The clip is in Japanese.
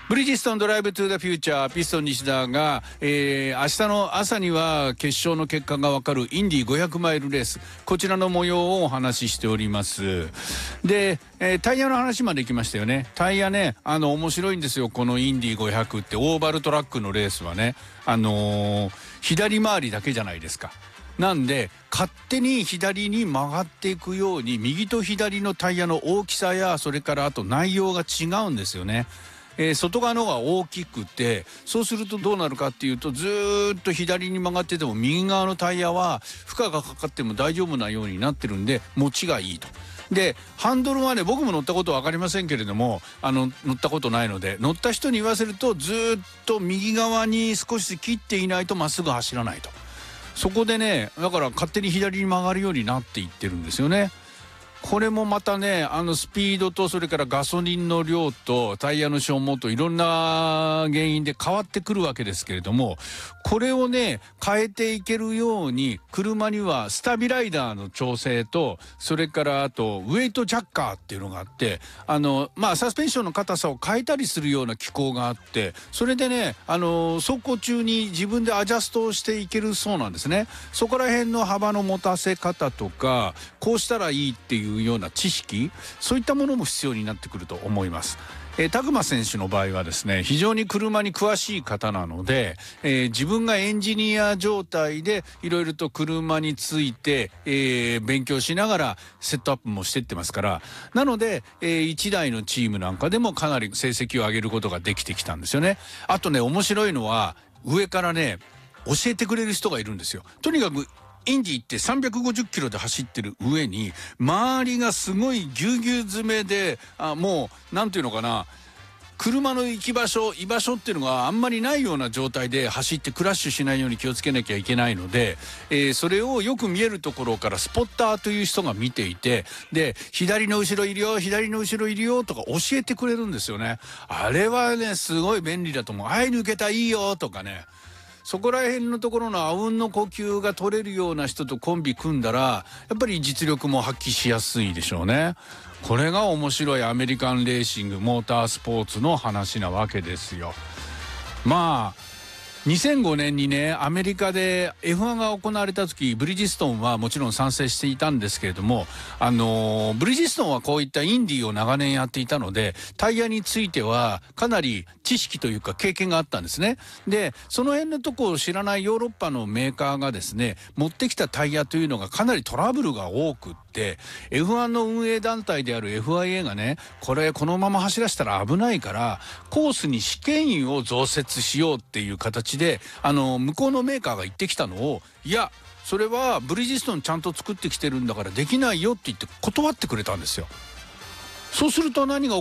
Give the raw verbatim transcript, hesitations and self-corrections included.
ブリヂストンドライブトゥーザフューチャー、ピストン西田が、えー、明日の朝には決勝の結果が分かるインディごひゃくマイルレース、こちらの模様をお話ししております。で、えー、タイヤの話まで来ましたよね。タイヤね、あの面白いんですよ、このインディごひゃくって。オーバルトラックのレースはね、あのー、左回りだけじゃないですか。なんで勝手に左に曲がっていくように、右と左のタイヤの大きさや、それからあと内容が違うんですよね。えー、外側の方が大きくて、そうするとどうなるかっていうと、ずーっと左に曲がってても右側のタイヤは負荷がかかっても大丈夫なようになってるんで、持ちがいいと。でハンドルはね、僕も乗ったことは分かりませんけれども、あの乗ったことないので、乗った人に言わせると、ずーっと右側に少し切っていないとまっすぐ走らないと。そこでね、だから勝手に左に曲がるようになっていってるんですよね。これもまたね、あのスピードと、それからガソリンの量とタイヤの消耗と、いろんな原因で変わってくるわけですけれども、これをね変えていけるように、車にはスタビライダーの調整と、それからあとウェイトジャッカーっていうのがあって、あのまあサスペンションの硬さを変えたりするような機構があって、それでね、あの走行中に自分でアジャストをしていけるそうなんですね。そこら辺の幅の持たせ方とか、こうしたらいいっていうような知識、そういったものも必要になってくると思います。えー、タグマ選手の場合はですね、非常に車に詳しい方なので、えー、自分がエンジニア状態でいろいろと車について、えー、勉強しながらセットアップもしてってますから、なので、えー、いちだいのチームなんかでもかなり成績を上げることができてきたんですよね。あとね、面白いのは上からね教えてくれる人がいるんですよ。とにかくインディってさんびゃくごじゅっキロで走ってる上に、周りがすごいぎゅうぎゅう詰めで、あもうなんていうのかな、車の行き場所居場所っていうのがあんまりないような状態で走って、クラッシュしないように気をつけなきゃいけないので、えー、それをよく見えるところからスポッターという人が見ていて、で左の後ろいるよ、左の後ろいるよとか教えてくれるんですよね。あれはねすごい便利だと思う。あい抜けたいいよとかね、そこら辺のところのあうんの呼吸が取れるような人とコンビ組んだら、やっぱり実力も発揮しやすいでしょうね。これが面白いアメリカンレーシング、モータースポーツの話なわけですよ。まあにせんごねんにね、アメリカで エフワン が行われた時、ブリヂストンはもちろん賛成していたんですけれども、あのブリヂストンはこういったインディーを長年やっていたので、タイヤについてはかなり知識というか経験があったんですね。でその辺のところを知らないヨーロッパのメーカーがですね、持ってきたタイヤというのがかなりトラブルが多くって、 エフワン の運営団体である エフアイエー がね、これこのまま走らせたら危ないからコースに試験員を増設しようっていう形で、あの向こうのメーカーが言ってきたのを、いやそれはブリヂストンちゃんと作ってきてるんだからできないよって言って断ってくれたんですよ。そうすると何が